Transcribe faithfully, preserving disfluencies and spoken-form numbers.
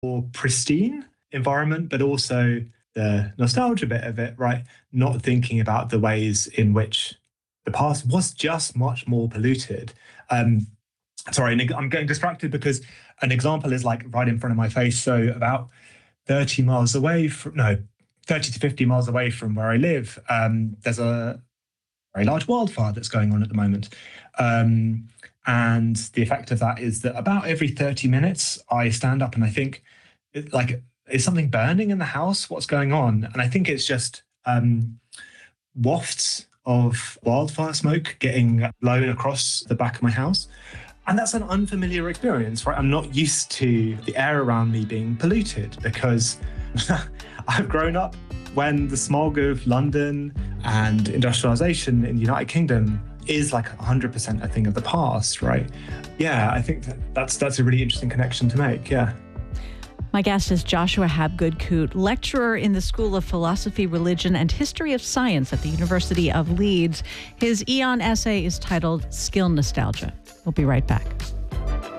more pristine environment, but also the nostalgia bit of it, right? Not thinking about the ways in which the past was just much more polluted. Um, sorry, I'm getting distracted because an example is like right in front of my face. So about thirty miles away from, no, thirty to fifty miles away from where I live, um, there's a very large wildfire that's going on at the moment. Um, and the effect of that is that about every thirty minutes, I stand up and I think, like, is something burning in the house? What's going on? And I think it's just um, wafts of wildfire smoke getting blown across the back of my house. And that's an unfamiliar experience, right? I'm not used to the air around me being polluted because I've grown up when the smog of London and industrialization in the United Kingdom is like one hundred percent a thing of the past, right? Yeah, I think that that's, that's a really interesting connection to make, yeah. My guest is Joshua Habgood-Koot, lecturer in the School of Philosophy, Religion, and History of Science at the University of Leeds. His Aeon essay is titled Skill Nostalgia. We'll be right back.